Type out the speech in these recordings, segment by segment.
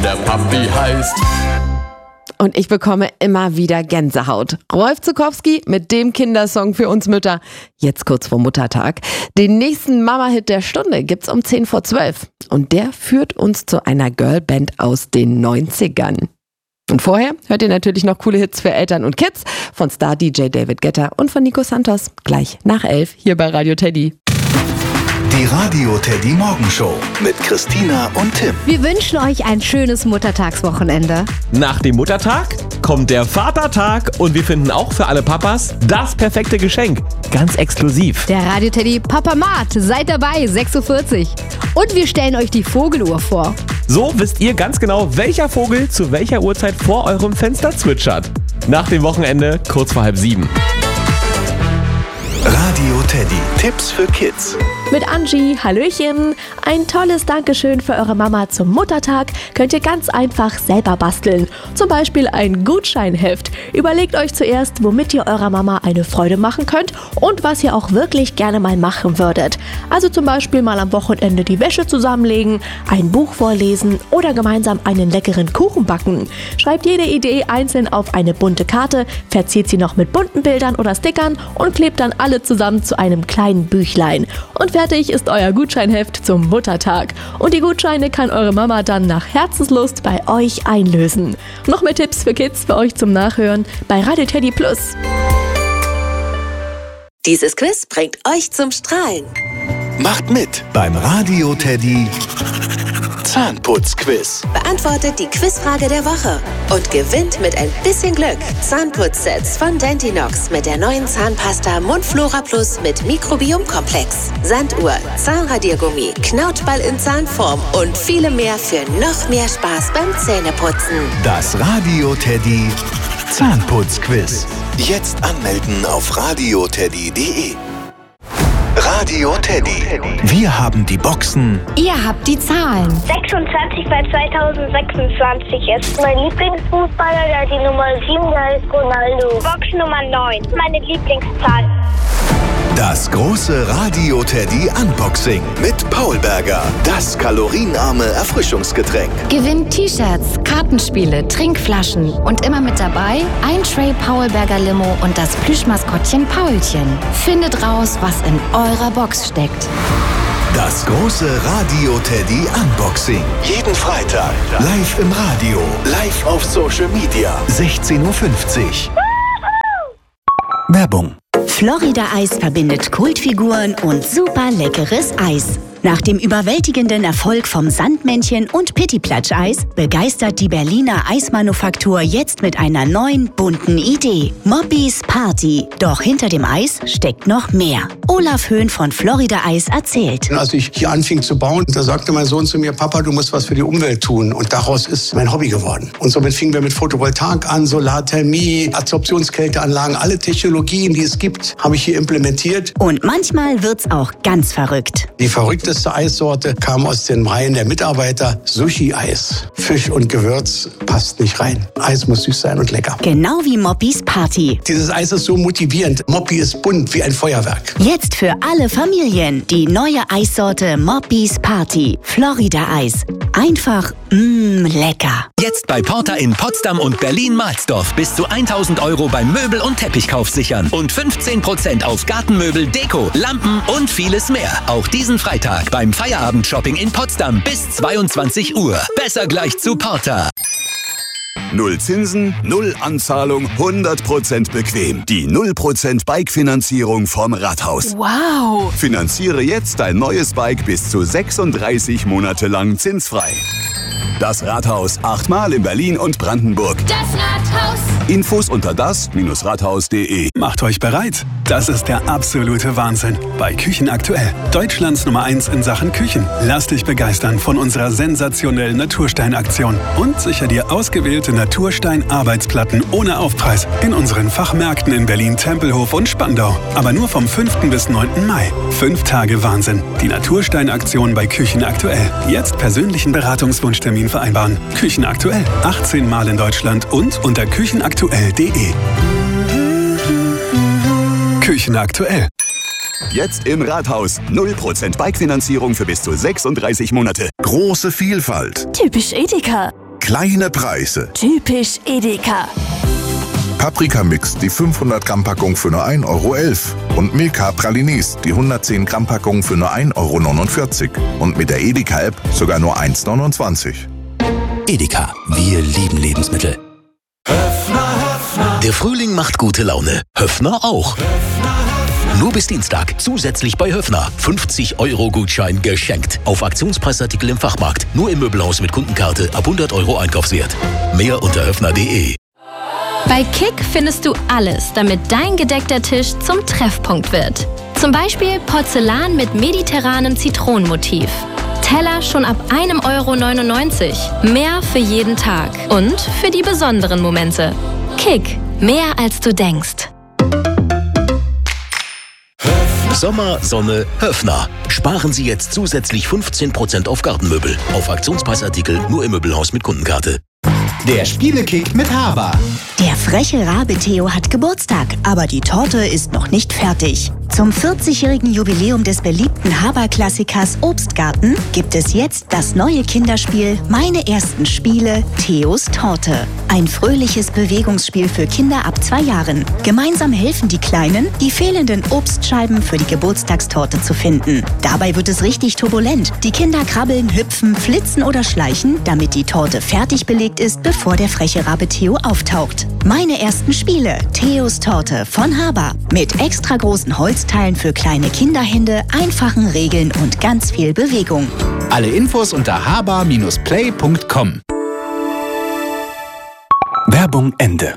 der Papi heißt. Und ich bekomme immer wieder Gänsehaut. Rolf Zuckowski mit dem Kindersong für uns Mütter. Jetzt kurz vor Muttertag. Den nächsten Mama-Hit der Stunde gibt's um 10:12. Und der führt uns zu einer Girlband aus den 90ern. Und vorher hört ihr natürlich noch coole Hits für Eltern und Kids von Star-DJ David Guetta und von Nico Santos. Gleich nach 11 hier bei Radio Teddy. Die Radio Teddy Morgenshow mit Christina und Tim. Wir wünschen euch ein schönes Muttertagswochenende. Nach dem Muttertag kommt der Vatertag und wir finden auch für alle Papas das perfekte Geschenk. Ganz exklusiv. Der Radio Teddy Papamat, seid dabei, 6:40 Uhr. Und wir stellen euch die Vogeluhr vor. So wisst ihr ganz genau, welcher Vogel zu welcher Uhrzeit vor eurem Fenster zwitschert. Nach dem Wochenende, kurz vor 6:30. Radio Teddy. Tipps für Kids. Mit Angie, Hallöchen. Ein tolles Dankeschön für eure Mama zum Muttertag könnt ihr ganz einfach selber basteln. Zum Beispiel ein Gutscheinheft. Überlegt euch zuerst, womit ihr eurer Mama eine Freude machen könnt und was ihr auch wirklich gerne mal machen würdet. Also zum Beispiel mal am Wochenende die Wäsche zusammenlegen, ein Buch vorlesen oder gemeinsam einen leckeren Kuchen backen. Schreibt jede Idee einzeln auf eine bunte Karte, verziert sie noch mit bunten Bildern oder Stickern und klebt dann alle zusammen zu einem kleinen Büchlein. Und fertig ist euer Gutscheinheft zum Muttertag. Und die Gutscheine kann eure Mama dann nach Herzenslust bei euch einlösen. Noch mehr Tipps für Kids für euch zum Nachhören bei Radio Teddy Plus. Dieses Quiz bringt euch zum Strahlen. Macht mit beim Radio Teddy Zahnputzquiz. Beantwortet die Quizfrage der Woche und gewinnt mit ein bisschen Glück Zahnputzsets von Dentinox mit der neuen Zahnpasta Mundflora Plus mit Mikrobiomkomplex, Sanduhr, Zahnradiergummi, Knautball in Zahnform und viele mehr für noch mehr Spaß beim Zähneputzen. Das Radio Teddy Zahnputzquiz. Jetzt anmelden auf radioteddy.de. Radio Teddy. Wir haben die Boxen. Ihr habt die Zahlen. 26 bei 2026 ist mein Lieblingsfußballer, der hat die Nummer 7, der ist Ronaldo. Box Nummer 9, meine Lieblingszahl. Das große Radio Teddy Unboxing mit Paul Berger. Das kalorienarme Erfrischungsgetränk. Gewinnt T-Shirts, Kartenspiele, Trinkflaschen und immer mit dabei ein Tray Paul Berger Limo und das Plüschmaskottchen Paulchen. Findet raus, was in eurer Box steckt. Das große Radio Teddy Unboxing. Jeden Freitag. Live im Radio. Live auf Social Media. 16:50 Uhr. Werbung. Florida Eis verbindet Kultfiguren und super leckeres Eis. Nach dem überwältigenden Erfolg vom Sandmännchen und Pittiplatsch-Eis begeistert die Berliner Eismanufaktur jetzt mit einer neuen, bunten Idee. Moppis Party. Doch hinter dem Eis steckt noch mehr. Olaf Höhn von Florida Eis erzählt. Als ich hier anfing zu bauen, da sagte mein Sohn zu mir, Papa, du musst was für die Umwelt tun. Und daraus ist mein Hobby geworden. Und somit fingen wir mit Photovoltaik an, Solarthermie, Adsorptionskälteanlagen, alle Technologien, die es gibt, habe ich hier implementiert. Und manchmal wird's auch ganz verrückt. Die verrückteste Eissorte kam aus den Reihen der Mitarbeiter. Sushi-Eis. Fisch und Gewürz passt nicht rein. Eis muss süß sein und lecker. Genau wie Moppis Party. Dieses Eis ist so motivierend. Moppi ist bunt wie ein Feuerwerk. Jetzt für alle Familien die neue Eissorte Moppis Party. Florida Eis. Einfach, lecker. Jetzt bei Porter in Potsdam und Berlin-Mahlsdorf bis zu 1.000 € beim Möbel- und Teppichkauf sichern. Und 15% auf Gartenmöbel, Deko, Lampen und vieles mehr. Auch diesen Freitag beim Feierabend-Shopping in Potsdam bis 22 Uhr. Besser gleich zu Porter. 0 Zinsen, 0 Anzahlung, 100% bequem. Die 0% Bike-Finanzierung vom Rathaus. Wow! Finanziere jetzt dein neues Bike bis zu 36 Monate lang zinsfrei. Das Rathaus, 8-mal in Berlin und Brandenburg. Das Rathaus. Infos unter das-rathaus.de. Macht euch bereit. Das ist der absolute Wahnsinn. Bei Küchen aktuell. Deutschlands Nummer 1 in Sachen Küchen. Lass dich begeistern von unserer sensationellen Naturstein-Aktion. Und sicher dir ausgewählte Naturstein-Arbeitsplatten ohne Aufpreis. In unseren Fachmärkten in Berlin, Tempelhof und Spandau. Aber nur vom 5. bis 9. Mai. 5 Tage Wahnsinn. Die Naturstein-Aktion bei Küchen aktuell. Jetzt persönlichen Beratungswunschtermin vereinbaren. Küchen aktuell. 18 Mal in Deutschland und unter küchenaktuell.de. Küchen aktuell. Jetzt im Rathaus. 0% Bike-Finanzierung für bis zu 36 Monate. Große Vielfalt. Typisch Edeka. kleine Preise. Typisch Edeka. Paprikamix, die 500 Gramm Packung für nur 1,11 € und Milka Pralines, die 110 Gramm Packung für nur 1,49 € und mit der Edeka-App sogar nur 1,29 €. Edeka, wir lieben Lebensmittel. Der Frühling macht gute Laune. Höffner auch. Nur bis Dienstag zusätzlich bei Höffner 50-Euro-Gutschein geschenkt. Auf Aktionspreisartikel im Fachmarkt. Nur im Möbelhaus mit Kundenkarte ab 100 € Einkaufswert. Mehr unter höffner.de. Bei Kick findest du alles, damit dein gedeckter Tisch zum Treffpunkt wird. Zum Beispiel Porzellan mit mediterranem Zitronenmotiv. Teller schon ab 1,99 €. Mehr für jeden Tag und für die besonderen Momente. Kick, mehr als du denkst. Sommer, Sonne, Höffner. Sparen Sie jetzt zusätzlich 15% auf Gartenmöbel. Auf Aktionspreisartikel nur im Möbelhaus mit Kundenkarte. Der Spielekick mit Haber. Der freche Rabe Theo hat Geburtstag, aber die Torte ist noch nicht fertig. Zum 40-jährigen Jubiläum des beliebten Haber-Klassikers Obstgarten gibt es jetzt das neue Kinderspiel Meine ersten Spiele, Theos Torte. Ein fröhliches Bewegungsspiel für Kinder ab 2 Jahren. Gemeinsam helfen die Kleinen, die fehlenden Obstscheiben für die Geburtstagstorte zu finden. Dabei wird es richtig turbulent. Die Kinder krabbeln, hüpfen, flitzen oder schleichen, damit die Torte fertig belegt ist, bevor der freche Rabe Theo auftaucht. Meine ersten Spiele, Theos Torte von Haber. Mit extra großen Holzteilen für kleine Kinderhände, einfachen Regeln und ganz viel Bewegung. Alle Infos unter haber-play.com. Werbung Ende.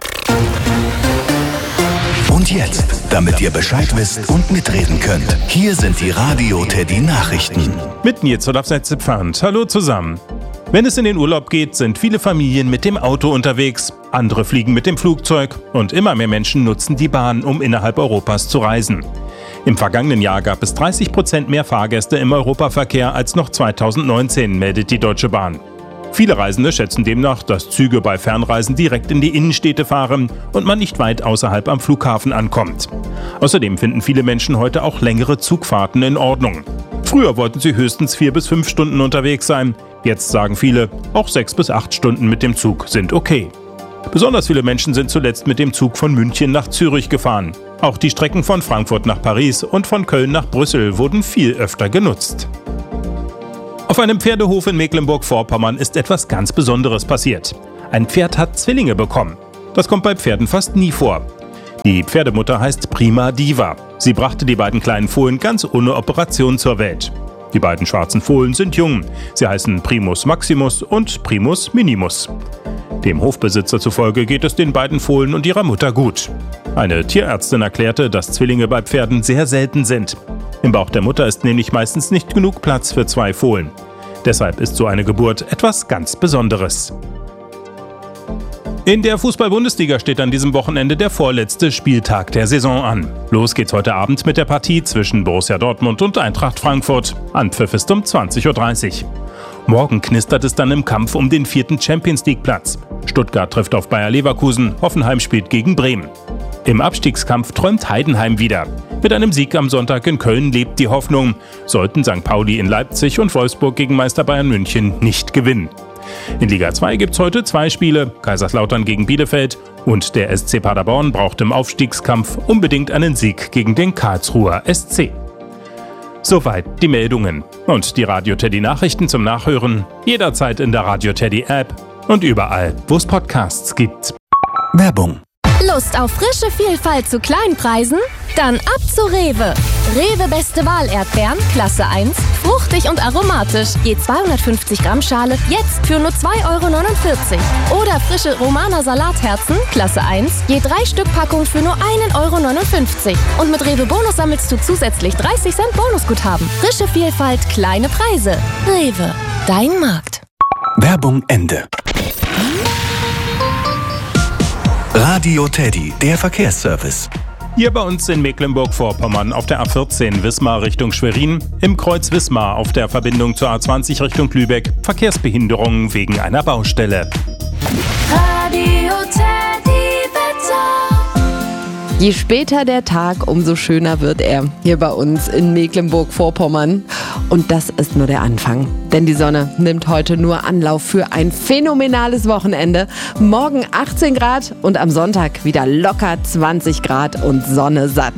Und jetzt, damit ihr Bescheid wisst und mitreden könnt, hier sind die Radio Teddy Nachrichten. Mit Nils Olaf Setzepfand. Hallo zusammen. Wenn es in den Urlaub geht, sind viele Familien mit dem Auto unterwegs, andere fliegen mit dem Flugzeug und immer mehr Menschen nutzen die Bahn, um innerhalb Europas zu reisen. Im vergangenen Jahr gab es 30% mehr Fahrgäste im Europaverkehr als noch 2019, meldet die Deutsche Bahn. Viele Reisende schätzen demnach, dass Züge bei Fernreisen direkt in die Innenstädte fahren und man nicht weit außerhalb am Flughafen ankommt. Außerdem finden viele Menschen heute auch längere Zugfahrten in Ordnung. Früher wollten sie höchstens 4 bis 5 Stunden unterwegs sein. Jetzt sagen viele, auch 6 bis 8 Stunden mit dem Zug sind okay. Besonders viele Menschen sind zuletzt mit dem Zug von München nach Zürich gefahren. Auch die Strecken von Frankfurt nach Paris und von Köln nach Brüssel wurden viel öfter genutzt. Auf einem Pferdehof in Mecklenburg-Vorpommern ist etwas ganz Besonderes passiert. Ein Pferd hat Zwillinge bekommen. Das kommt bei Pferden fast nie vor. Die Pferdemutter heißt Prima Diva. Sie brachte die beiden kleinen Fohlen ganz ohne Operation zur Welt. Die beiden schwarzen Fohlen sind jung. Sie heißen Primus Maximus und Primus Minimus. Dem Hofbesitzer zufolge geht es den beiden Fohlen und ihrer Mutter gut. Eine Tierärztin erklärte, dass Zwillinge bei Pferden sehr selten sind. Im Bauch der Mutter ist nämlich meistens nicht genug Platz für 2 Fohlen. Deshalb ist so eine Geburt etwas ganz Besonderes. In der Fußball-Bundesliga steht an diesem Wochenende der vorletzte Spieltag der Saison an. Los geht's heute Abend mit der Partie zwischen Borussia Dortmund und Eintracht Frankfurt. Anpfiff ist um 20:30 Uhr. Morgen knistert es dann im Kampf um den 4. Champions-League-Platz. Stuttgart trifft auf Bayer Leverkusen, Hoffenheim spielt gegen Bremen. Im Abstiegskampf träumt Heidenheim wieder. Mit einem Sieg am Sonntag in Köln lebt die Hoffnung, sollten St. Pauli in Leipzig und Wolfsburg gegen Meister Bayern München nicht gewinnen. In Liga 2 gibt's heute 2 Spiele, Kaiserslautern gegen Bielefeld und der SC Paderborn braucht im Aufstiegskampf unbedingt einen Sieg gegen den Karlsruher SC. Soweit die Meldungen und die Radio Teddy Nachrichten zum Nachhören jederzeit in der Radio Teddy App und überall, wo es Podcasts gibt. Werbung. Lust auf frische Vielfalt zu Kleinpreisen? Dann ab zu Rewe. Rewe Beste Wahl Erdbeeren, Klasse 1, fruchtig und aromatisch. Je 250 Gramm Schale, jetzt für nur 2,49 €. Oder frische Romaner Salatherzen, Klasse 1, je 3 Stück Packung für nur 1,59 €. Und mit Rewe Bonus sammelst du zusätzlich 30 Cent Bonusguthaben. Frische Vielfalt, kleine Preise. Rewe, dein Markt. Werbung Ende. Radio Teddy, der Verkehrsservice. Hier bei uns in Mecklenburg-Vorpommern auf der A14 Wismar Richtung Schwerin, im Kreuz Wismar auf der Verbindung zur A20 Richtung Lübeck, Verkehrsbehinderungen wegen einer Baustelle. Radio Teddy Wetter. Je später der Tag, umso schöner wird er hier bei uns in Mecklenburg-Vorpommern. Und das ist nur der Anfang. Denn die Sonne nimmt heute nur Anlauf für ein phänomenales Wochenende. Morgen 18 Grad und am Sonntag wieder locker 20 Grad und Sonne satt.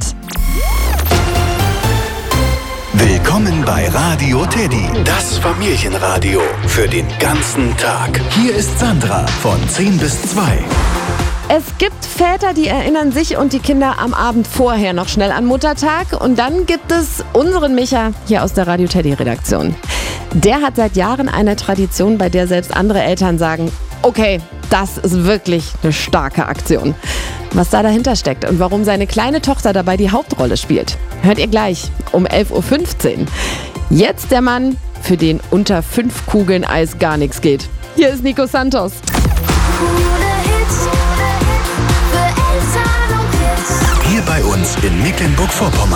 Willkommen bei Radio Teddy, das Familienradio für den ganzen Tag. Hier ist Sandra von 10 bis 2. Es gibt Väter, die erinnern sich und die Kinder am Abend vorher noch schnell an Muttertag. Und dann gibt es unseren Micha hier aus der Radio Teddy Redaktion. Der hat seit Jahren eine Tradition, bei der selbst andere Eltern sagen, okay, das ist wirklich eine starke Aktion. Was da dahinter steckt und warum seine kleine Tochter dabei die Hauptrolle spielt, hört ihr gleich um 11.15 Uhr. Jetzt der Mann, für den unter 5 Kugeln Eis gar nichts geht. Hier ist Nico Santos. Hier bei uns in Mecklenburg-Vorpommern.